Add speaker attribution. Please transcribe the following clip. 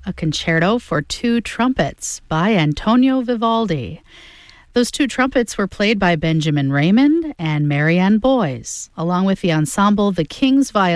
Speaker 1: a concerto for two trumpets by Antonio Vivaldi. Those two trumpets were played by Benjamin Raymond and Marianne Boyes, along with the ensemble The King's Violin.